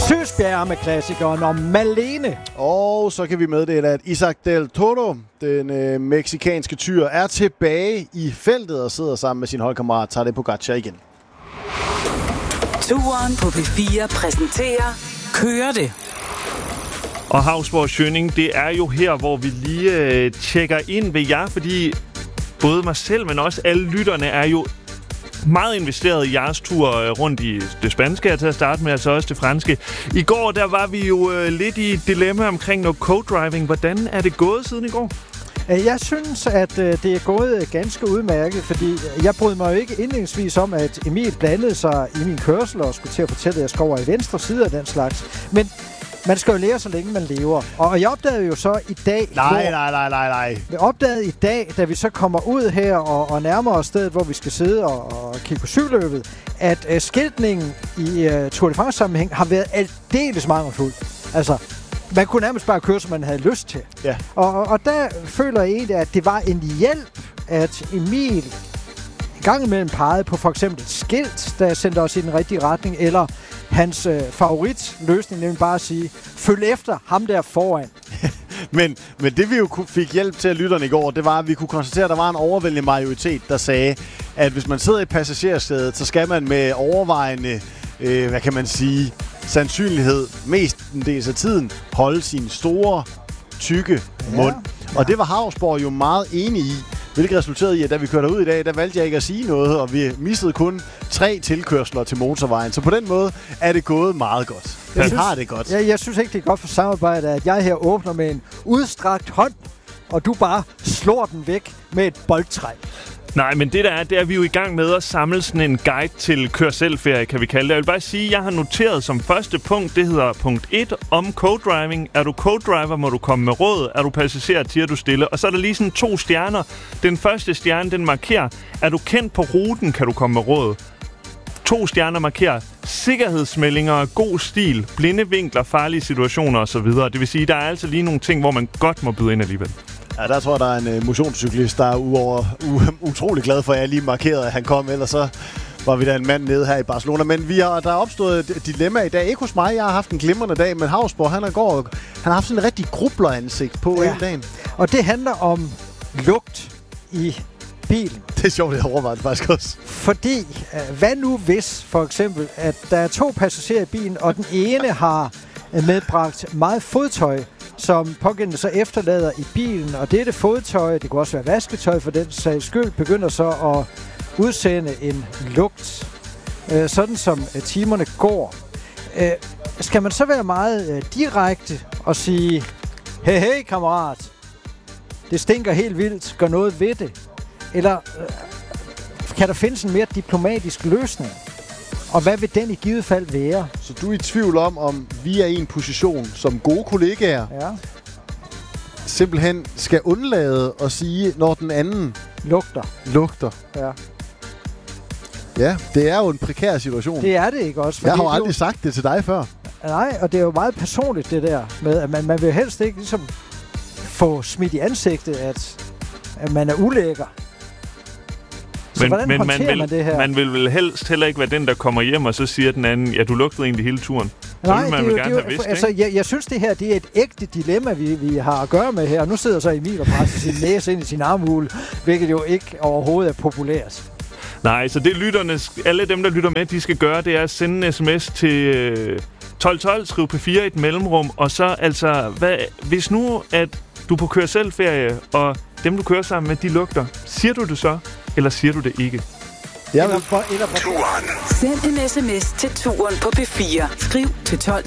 Søsbjerg med klassikeren om Malene. Og så kan vi meddele, at Isaac Del Toro, den meksikanske tyr, er tilbage i feltet og sidder sammen med sin holdkammerat Tadej Pogačar igen. Turen på P4 præsenterer Kører det. Og Hausborg Schønning, det er jo her, hvor vi lige tjekker ind ved jer, fordi både mig selv, men også alle lytterne er jo meget investeret i jeres tur rundt i det spanske, til at starte med, altså også det franske. I går, der var vi jo lidt i et dilemma omkring noget co-driving. Hvordan er det gået siden i går? Jeg synes, at det er gået ganske udmærket, fordi jeg brød mig jo ikke indledningsvis om, at Emil blandede sig i min kørsel og skulle til at fortælle, at jeg skal over i venstre side af den slags. Men man skal jo lære, så længe man lever. Og jeg opdagede jo så i dag... Nej. Jeg opdagede i dag, da vi så kommer ud her og nærmer os stedet, hvor vi skal sidde og kigge på cykelløbet, at skiltningen i Tour de France-sammenhæng har været aldeles mangelfuld. Altså, man kunne nærmest bare køre, som man havde lyst til. Ja. Og der føler jeg egentlig, at det var en hjælp, at Emil en gang imellem pegede på for eksempel et skilt, der sendte os i den rigtige retning, eller hans favoritløsning, nemlig bare at sige, følg efter ham der foran. Men det vi jo fik hjælp til at lytterne i går, det var, at vi kunne konstatere, at der var en overvældende majoritet, der sagde, at hvis man sidder i passagersædet, så skal man med overvejende, hvad kan man sige, sandsynlighed, mest en del af tiden, holde sin store, tykke mund. Ja. Og det var Hausborg jo meget enig i, hvilket resulterede i, at da vi kørte ud i dag, der valgte jeg ikke at sige noget, og vi mistede kun 3 tilkørsler til motorvejen. Så på den måde er det gået meget godt. Jeg synes ikke, det er godt for samarbejdet, at jeg her åbner med en udstrakt hånd, og du bare slår den væk med et boldtræ. Nej, men det er vi jo i gang med at samle sådan en guide til kør-selv-ferie, kan vi kalde det. Jeg vil bare sige, at jeg har noteret som første punkt, det hedder punkt 1 om co-driving. Er du co-driver, må du komme med råd. Er du passager, tier du stille. Og så er der lige sådan 2 stjerner. Den første stjerne, den markerer, er du kendt på ruten, kan du komme med råd. 2 stjerner markerer sikkerhedsmeldinger, god stil, blinde vinkler, farlige situationer osv. Det vil sige, der er altså lige nogle ting, hvor man godt må byde ind alligevel. Ja, der tror jeg, der er en motionscyklist, der er utrolig glad for, at jeg lige markerede, at han kom. Ellers så var vi da en mand nede her i Barcelona. Men der er opstået et dilemma i dag. Ikke hos mig, jeg har haft en glimrende dag, men Hausborg, han har haft sådan en rigtig grubleransigt på hele dagen. Og det handler om lugt i bilen. Det er sjovt, jeg overvejer det faktisk også. Fordi, hvad nu hvis, for eksempel, at der er 2 passagerer i bilen, og den ene har medbragt meget fodtøj, som pågældende så efterlader i bilen, og dette fodtøj, det kunne også være vasketøj for den sags skyld, begynder så at udsende en lugt, sådan som timerne går. Skal man så være meget direkte og sige, hey kammerat, det stinker helt vildt, gør noget ved det? Eller kan der findes en mere diplomatisk løsning? Og hvad vil den i givet fald være? Så du er i tvivl om vi er i en position som gode kollegaer, simpelthen skal undlade at sige, når den anden lugter. Ja. Ja, det er jo en prekær situation. Det er det ikke også? Jeg har jo aldrig sagt det til dig før. Nej, og det er jo meget personligt det der med, at man vil helst ikke ligesom få smidt i ansigtet, at man er ulækker. Så hvordan håndterer man det her? Man vil vel helst heller ikke være den, der kommer hjem, og så siger den anden, ja, du lugtede egentlig hele turen. Nej, jeg synes, det her det er et ægte dilemma, vi har at gøre med her. Og nu sidder så Emil og presser sin næse ind i sin armhule, hvilket jo ikke overhovedet er populært. Nej, så det lytterne, alle dem, der lytter med, de skal gøre, det er at sende en sms til 1212, skriv P4 i et mellemrum, og så altså, hvis nu, at du er på kør-selv-ferie, og dem, du kører sammen med, de lugter, siger du det så, eller siger du det ikke? Send en sms til Turen på P4. Skriv til 12